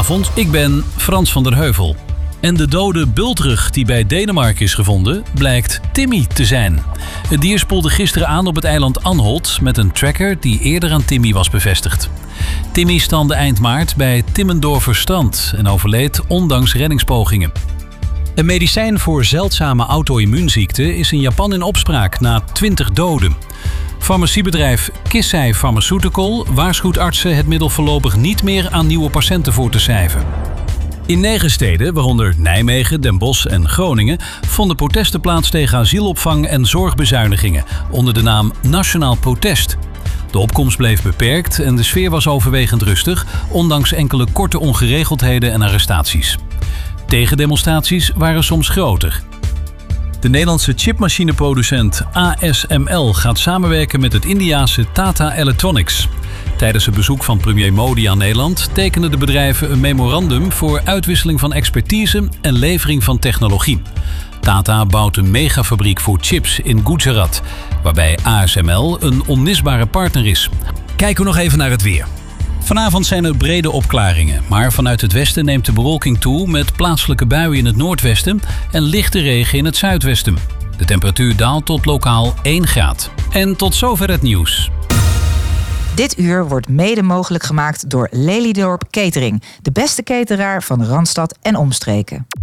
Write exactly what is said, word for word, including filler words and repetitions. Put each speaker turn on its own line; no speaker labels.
Goedenavond, ik ben Frans van der Heuvel. En de dode bultrug die bij Denemarken is gevonden, blijkt Timmy te zijn. Het dier spoelde gisteren aan op het eiland Anholt met een tracker die eerder aan Timmy was bevestigd. Timmy strandde eind maart bij Timmendorfer-strand en overleed ondanks reddingspogingen. Een medicijn voor zeldzame auto-immuunziekten is in Japan in opspraak na twintig doden. Farmaciebedrijf Kissei Pharmaceutical waarschuwt artsen het middel voorlopig niet meer aan nieuwe patiënten voor te schrijven. In negen steden, waaronder Nijmegen, Den Bosch en Groningen, vonden protesten plaats tegen asielopvang en zorgbezuinigingen onder de naam Nationaal Protest. De opkomst bleef beperkt en de sfeer was overwegend rustig, ondanks enkele korte ongeregeldheden en arrestaties. Tegendemonstraties waren soms groter. De Nederlandse chipmachineproducent A S M L gaat samenwerken met het Indiase Tata Electronics. Tijdens het bezoek van premier Modi aan Nederland tekenden de bedrijven een memorandum voor uitwisseling van expertise en levering van technologie. Tata bouwt een megafabriek voor chips in Gujarat, waarbij A S M L een onmisbare partner is. Kijken we nog even naar het weer. Vanavond zijn er brede opklaringen, maar vanuit het westen neemt de bewolking toe met plaatselijke buien in het noordwesten en lichte regen in het zuidwesten. De temperatuur daalt tot lokaal één graad. En tot zover het nieuws.
Dit uur wordt mede mogelijk gemaakt door Lelydorp Catering, de beste cateraar van Randstad en omstreken.